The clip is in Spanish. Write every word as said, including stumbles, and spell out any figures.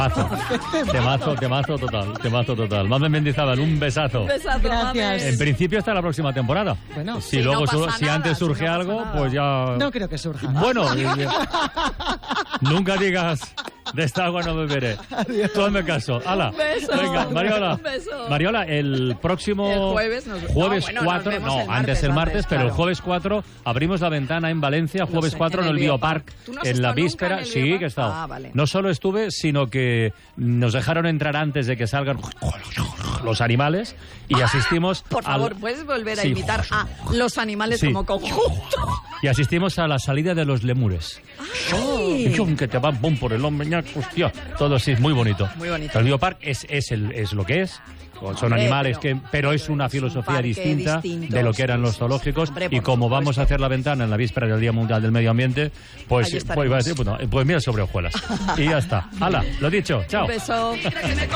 Temazo, temazo, temazo total, temazo total. Mamen Mendizábal, un besazo. Un besazo, Gracias. En principio hasta la próxima temporada. Bueno, si sí, luego no su- pasa si nada, antes si surge no pasa algo, nada. pues ya. no creo que surja. Bueno, eh, eh, nunca digas de esta agua no beberé. Tú hazme caso. Hala. Un beso. Venga, Mariola. Un beso. Mariola, el próximo El jueves nos- jueves no, bueno, nos cuatro, vemos no, el martes, antes el martes, antes, pero el claro. jueves cuatro abrimos la ventana en Valencia, jueves sé, cuatro en en el el Biopark, Biopark. ¿Tú no has en la estado nunca víspera. en el Sí, Biopark? que he estado. Ah, vale. No solo estuve, sino que nos dejaron entrar antes de que salgan los animales y asistimos Por favor, al- ¿puedes volver a Sí. imitar a los animales Sí. como conjunto? y asistimos a la salida de los lemures. Ay. Y chum, que te van pum por el hombro, ñac, hostia. Todo sí, muy bonito. Muy bonito. El Biopark es, es, el, es lo que es. Son Hombre, animales, pero- que, pero es una es un filosofía parque distinta distinto, de lo que eran sí, los sí, zoológicos. hombre, y por como supuesto. vamos a hacer la ventana en la víspera del Día Mundial del Medio Ambiente, pues, Ahí pues, estaremos. iba a decir, pues, no, pues mira sobre hojuelas. Y ya está. Hala, lo dicho. Chao. Un beso.